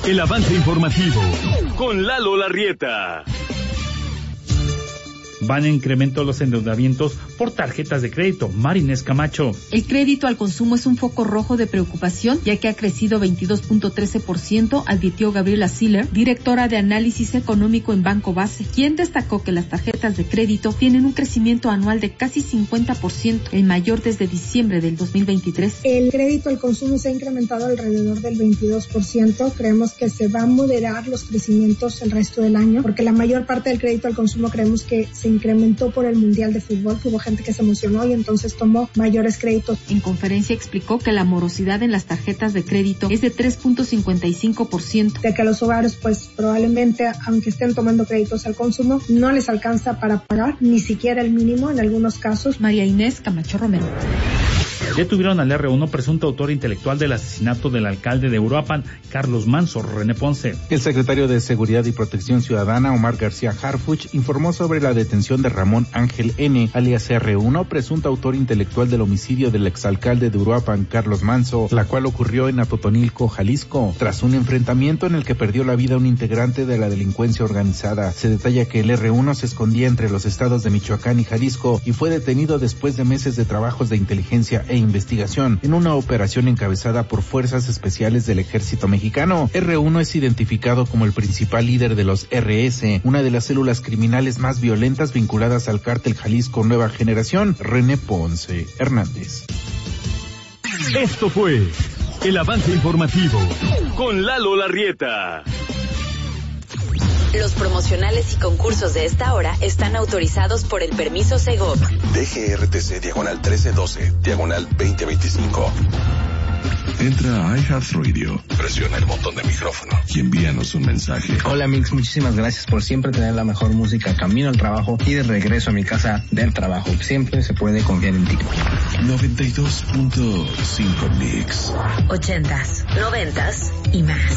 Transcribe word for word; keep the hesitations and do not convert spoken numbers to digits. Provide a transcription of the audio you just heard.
El avance informativo con Lalo Larrieta. Van en incremento los endeudamientos por tarjetas de crédito. Marinés Camacho. El crédito al consumo es un foco rojo de preocupación, ya que ha crecido veintidós punto trece por ciento, advirtió Gabriela Siller, directora de análisis económico en Banco Base, quien destacó que las tarjetas de crédito tienen un crecimiento anual de casi cincuenta por ciento, el mayor desde diciembre del dos mil veintitrés. El crédito al consumo se ha incrementado alrededor del veintidós por ciento. Creemos que se va a moderar los crecimientos el resto del año, porque la mayor parte del crédito al consumo creemos que se incrementó por el Mundial de Fútbol, que hubo gente que se emocionó y entonces tomó mayores créditos. En conferencia explicó que la morosidad en las tarjetas de crédito es de tres punto cincuenta y cinco por ciento. De que los hogares, pues probablemente, aunque estén tomando créditos al consumo, no les alcanza para pagar ni siquiera el mínimo en algunos casos. María Inés Camacho Romero. Detuvieron al erre uno, presunto autor intelectual del asesinato del alcalde de Uruapan, Carlos Manso. René Ponce. El secretario de Seguridad y Protección Ciudadana, Omar García Harfuch, informó sobre la detención de Ramón Ángel N., alias erre uno, presunto autor intelectual del homicidio del exalcalde de Uruapan, Carlos Manso, la cual ocurrió en Atotonilco, Jalisco, tras un enfrentamiento en el que perdió la vida un integrante de la delincuencia organizada. Se detalla que el erre uno se escondía entre los estados de Michoacán y Jalisco y fue detenido después de meses de trabajos de inteligencia e investigación en una operación encabezada por fuerzas especiales del ejército mexicano. erre uno es identificado como el principal líder de los erre ese, una de las células criminales más violentas vinculadas al cártel Jalisco Nueva Generación. René Ponce Hernández. Esto fue el avance informativo con Lalo Larrieta. Los promocionales y concursos de esta hora están autorizados por el permiso Segov. D G R T C diagonal trece doce, diagonal veinte veinticinco. Entra a iHeartRadio, presiona el botón de micrófono y envíanos un mensaje. Hola Mix, muchísimas gracias por siempre tener la mejor música camino al trabajo y de regreso a mi casa del trabajo. Siempre se puede confiar en ti. noventa y dos punto cinco Mix. Ochentas, noventas y más.